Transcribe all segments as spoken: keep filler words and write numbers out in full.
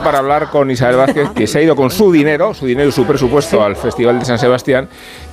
para hablar con Isabel Vázquez, que se ha ido con su dinero, su dinero y su presupuesto al Festival de San Sebastián.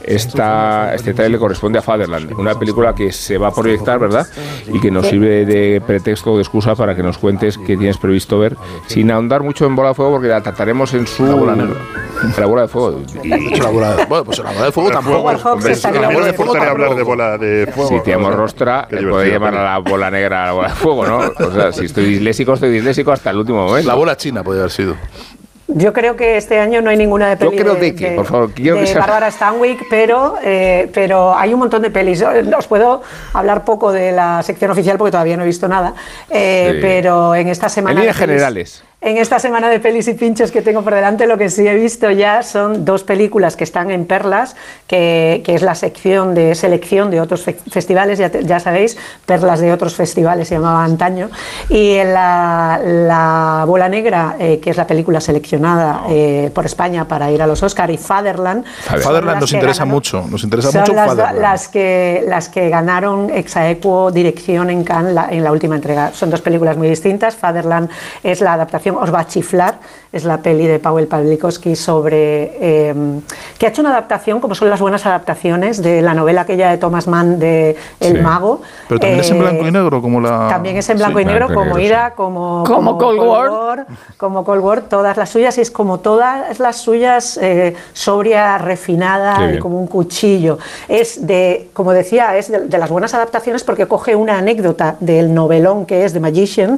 Esta, este trailer corresponde a Fatherland, una película que se va a proyectar, ¿verdad? Y que nos sirve de pretexto o de excusa para que nos cuentes qué tienes previsto ver, sin ahondar mucho en Bola de Fuego, porque la trataremos en su... La bola negra. La bola de fuego. Y, de hecho, la bola de, bueno, pues la bola de fuego tampoco. Hombre, si la bola de fuego tampoco. Hablar de bola de fuego. Si tenemos rostra, le puede llamar a la bola negra a la bola de fuego, ¿no? O sea, si estoy disléxico, estoy disléxico hasta el último momento. La bola china podría haber sido. Yo creo que este año no hay ninguna de pelis Yo creo de, de, que, de, por favor, quiero de que sea... Bárbara Stanwyck, pero, eh, pero hay un montón de pelis. Os puedo hablar poco de la sección oficial porque todavía no he visto nada, eh, sí. pero en esta semana... En líneas generales. En esta semana de pelis y pinchos que tengo por delante, lo que sí he visto ya son dos películas que están en Perlas, que, que es la sección de selección de otros fe festivales, ya, te, ya sabéis, Perlas de otros festivales se llamaba antaño, y la, la Bola Negra, eh, que es la película seleccionada eh, por España para ir a los Oscar, y Fatherland. Fatherland nos interesa ganaron, mucho, nos interesa son mucho las, Fatherland. Las que, las que ganaron ex aequo dirección en Cannes la, en la última entrega. Son dos películas muy distintas. Fatherland es la adaptación, os va a chiflar, es la peli de Paweł Pawlikowski sobre eh, que ha hecho una adaptación, como son las buenas adaptaciones, de la novela aquella de Thomas Mann de El sí. Mago. Pero también eh, es en blanco y negro, como la... También es en blanco sí, y negro, como Ida, como, como, como Cold, Cold War. War, como Cold War, todas las suyas, y es como todas las suyas, eh, sobria, refinada, y como un cuchillo. Es de, como decía, es de, de las buenas adaptaciones porque coge una anécdota del novelón que es The Magician,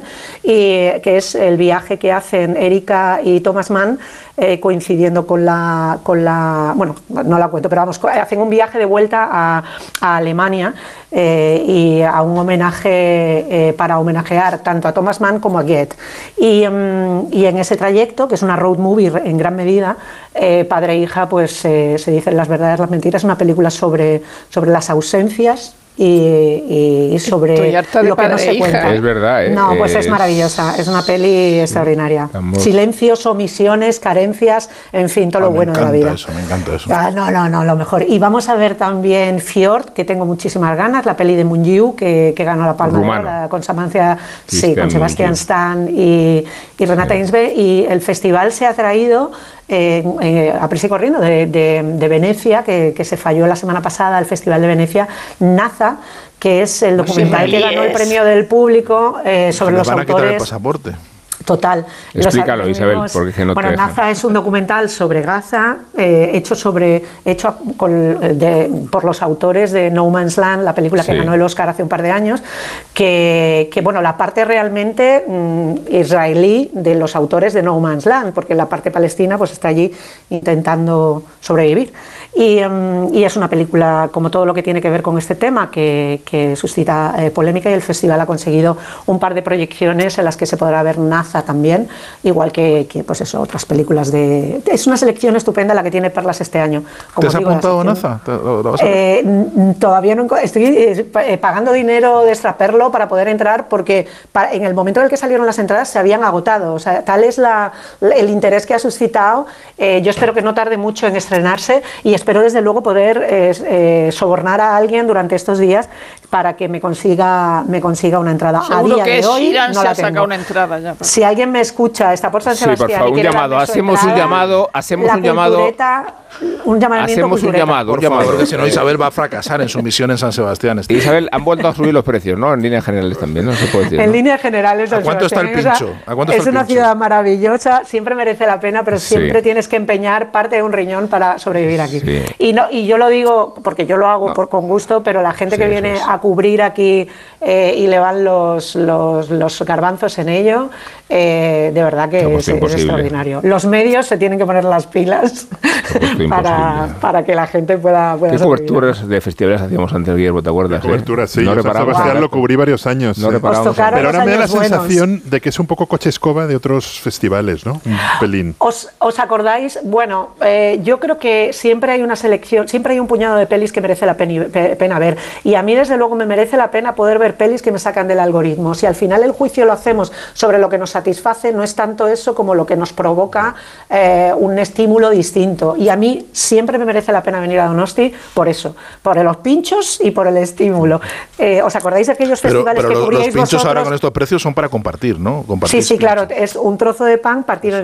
y que es el viaje que hacen Erika y Thomas Mann, eh, coincidiendo con la, con la... Bueno, no la cuento, pero vamos, hacen un viaje de vuelta a, a Alemania eh, y a un homenaje, eh, para homenajear tanto a Thomas Mann como a Goethe. Y, um, y en ese trayecto, que es una road movie en gran medida, eh, padre e hija, pues eh, se dicen las verdades, las mentiras, una película sobre, sobre las ausencias, Y, y sobre lo que no se cuenta. Es verdad, ¿eh? No, pues es, es maravillosa, es una peli extraordinaria. Estamos... Silencios, omisiones, carencias, en fin, todo ah, lo bueno de la vida. Eso, me encanta eso. Ah, no, no, no, lo mejor. Y vamos a ver también Fjord, que tengo muchísimas ganas, la peli de Moon Yu, que, que ganó la Palma Rumano. de Oro con Samancia, Christian sí, con Sebastian Stan y, y Renata sí. Ginsberg, y el festival se ha traído Eh, eh, a prisa y corriendo de, de, de Venecia, que, que se falló la semana pasada, el Festival de Venecia, Naza, que es el documental que ganó el premio del público eh, sobre los van a quitar el autores. pasaporte. Total. Explícalo, los, Isabel, porque que no bueno, te Naza es un documental sobre Gaza, eh, hecho sobre hecho con, de, por los autores de No Man's Land, la película que sí. ganó el Oscar hace un par de años, que, que bueno, la parte realmente mm, israelí de los autores de No Man's Land, porque la parte palestina pues está allí intentando sobrevivir. Y, um, y es una película, como todo lo que tiene que ver con este tema, que, que suscita eh, polémica, y el festival ha conseguido un par de proyecciones en las que se podrá ver Naza también, igual que, que pues eso, otras películas de... Es una selección estupenda la que tiene Perlas este año. Como ¿Te has digo, apuntado a Naza? ¿Lo, lo vas a ver? Eh, todavía no... Estoy eh, pagando dinero de extraperlo para poder entrar, porque para, en el momento en el que salieron las entradas se habían agotado. O sea, tal es la, el interés que ha suscitado. Eh, yo espero que no tarde mucho en estrenarse, y espero desde luego poder eh, eh, sobornar a alguien durante estos días para que me consiga me consiga una entrada. Seguro a día que de hoy Shiran no se la ha sacado tengo. una entrada ya. Si alguien me escucha, está por San Sebastián, sí, por favor, y quiere un llamado, darme su hacemos entrada, un llamado, hacemos la un llamado, cultureta, un llamamiento hacemos un cultureta. llamado, Por un llamado. favor, que si no Isabel va a fracasar en su misión en San Sebastián. Este Isabel, han vuelto a subir los precios, ¿no? En líneas generales también, ¿no? Se puede decir, En ¿no? líneas generales, ¿A cuánto está el pincho? ¿A cuánto está es el una pincho? ciudad maravillosa, siempre merece la pena, pero siempre Sí. tienes que empeñar parte de un riñón para sobrevivir aquí. Sí. Y no y yo lo digo porque yo lo hago No. por, con gusto, pero la gente Sí, que eso viene es. a cubrir aquí eh, y le van los, los, los garbanzos en ello, eh, de verdad que Como es, es imposible. es extraordinario. Los medios se tienen que poner las pilas para, para que la gente pueda, pueda ¿Qué sobrevivir. coberturas de festivales hacíamos antes, Guillermo? ¿Te acuerdas? La cobertura, eh? sí. No yo San reparamos Sebastián en- lo cubrí varios años. No sí. reparamos Os tocaron Pero ahora los me da la años buenos. sensación de que es un poco coche escoba de otros festivales, ¿no? Un pelín. ¿Os, os acordáis? Bueno, eh, yo creo que siempre hay una selección, siempre hay un puñado de pelis que merece la peni- pe- pena ver. Y a mí, desde luego, me merece la pena poder ver pelis que me sacan del algoritmo. Si al final el juicio lo hacemos sobre lo que nos satisface, no es tanto eso como lo que nos provoca eh, un estímulo distinto. Y a mí siempre me merece la pena venir a Donosti por eso, por los pinchos y por el estímulo. Eh, ¿Os acordáis de aquellos Pero, festivales pero que los, los cubríais pinchos vosotros? ahora con estos precios son para compartir, ¿no? Compartir Sí, sí, pinchos. claro, es un trozo de pan partido en